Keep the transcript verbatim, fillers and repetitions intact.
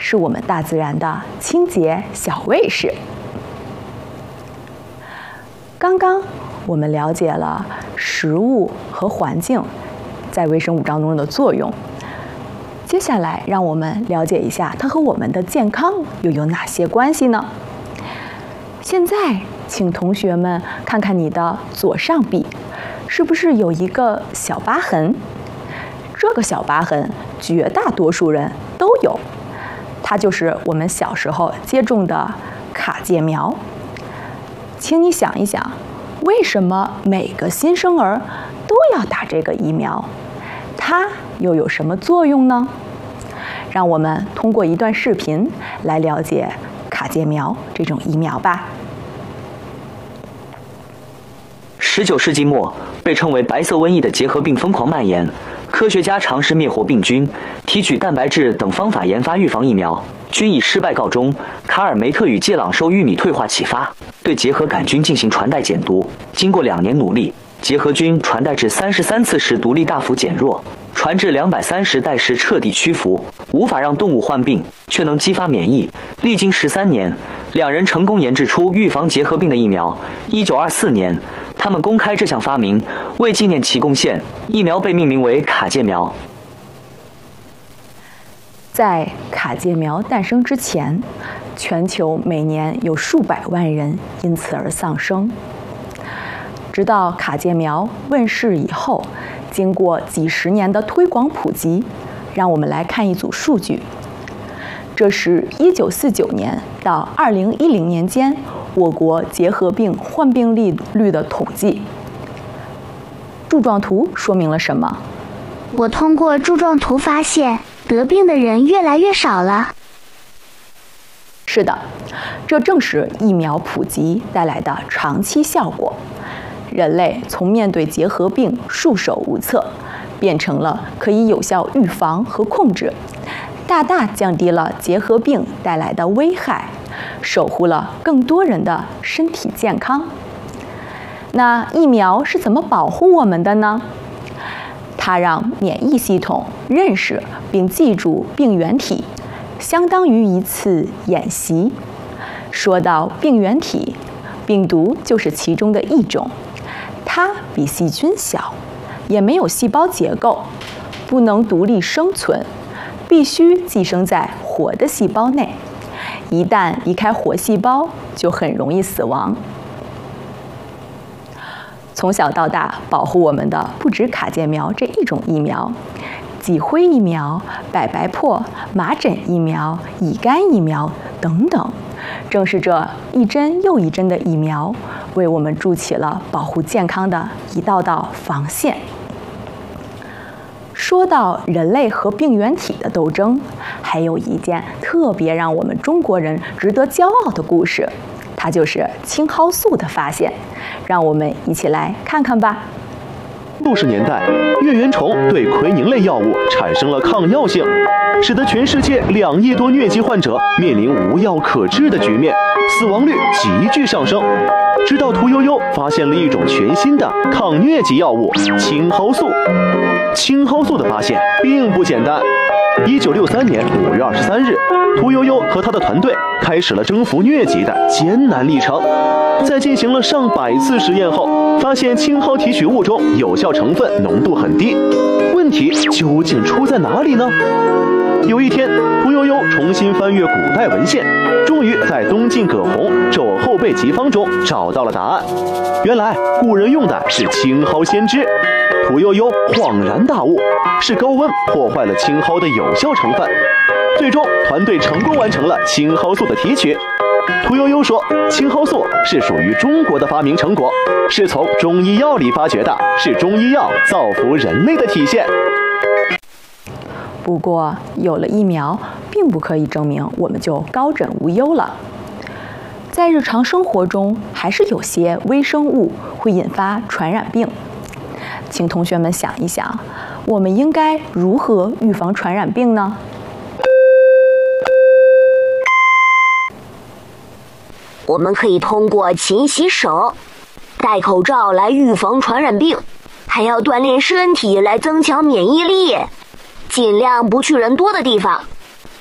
是我们大自然的清洁小卫士。刚刚我们了解了食物和环境在微生物当中的作用，接下来让我们了解一下它和我们的健康又有哪些关系呢？现在请同学们看看你的左上臂，是不是有一个小疤痕？这个小疤痕绝大多数人都有，它就是我们小时候接种的卡介苗。请你想一想，为什么每个新生儿都要打这个疫苗？它又有什么作用呢？让我们通过一段视频来了解卡介苗这种疫苗吧。 十九世纪末，被称为白色瘟疫的结核病疯狂蔓延，科学家尝试灭活病菌、提取蛋白质等方法研发预防疫苗，均以失败告终。卡尔梅特与介朗受玉米退化启发，对结核杆菌进行传代减毒。经过两年努力，结核菌传代至三十三次时毒力大幅减弱，传至两百三十代时彻底屈服，无法让动物患病，却能激发免疫。历经十三年，两人成功研制出预防结核病的疫苗。一九二四年，他们公开这项发明，为纪念其贡献，疫苗被命名为卡介苗。 在卡介苗诞生之前，全球每年有数百万人因此而丧生。直到卡介苗问世以后，经过几十年的推广普及，让我们来看一组数据。这是一九四九年到二零一零年间我国结核病患病率率的统计。柱状图说明了什么？ 我通过柱状图发现，得病的人越来越少了。 是的，这正是疫苗普及带来的长期效果。人类从面对结核病束手无策，变成了可以有效预防和控制，大大降低了结核病带来的危害，守护了更多人的身体健康。那疫苗是怎么保护我们的呢？它让免疫系统认识并记住病原体，相当于一次演习。说到病原体，病毒就是其中的一种。它比细菌小，也没有细胞结构，不能独立生存，必须寄生在活的细胞内。一旦离开活细胞，就很容易死亡。从小到大，保护我们的不止卡介苗这一种疫苗，脊灰疫苗、百白破、麻疹疫苗、乙肝疫苗等等。正是这一针又一针的疫苗，为我们筑起了保护健康的一道道防线。说到人类和病原体的斗争，还有一件特别让我们中国人值得骄傲的故事，它就是青蒿素的发现。让我们一起来看看吧。 六十年代，疟原虫对奎宁类药物产生了抗药性，使得全世界两亿多疟疾患者面临无药可治的局面，死亡率急剧上升。直到屠呦呦发现了一种全新的抗疟疾药物青蒿素。青蒿素的发现并不简单。一九六三年五月二十三日，屠呦呦和她的团队开始了征服疟疾的艰难历程。在进行了上百次实验后，发现青蒿提取物中有效成分浓度很低。问题究竟出在哪里呢？有一天，屠呦呦重新翻阅古代文献，终于在东晋葛洪《肘后备急方》中找到了答案。原来古人用的是青蒿先知。屠呦呦恍然大悟，是高温破坏了青蒿的有效成分。最终，团队成功完成了青蒿素的提取。屠呦呦说，青蒿素是属于中国的发明成果，是从中医药里发掘的，是中医药造福人类的体现。 不过，有了疫苗，并不可以证明我们就高枕无忧了。在日常生活中，还是有些微生物会引发传染病。请同学们想一想，我们应该如何预防传染病呢？ 我们可以通过勤洗手、戴口罩来预防传染病，还要锻炼身体来增强免疫力，尽量不去人多的地方，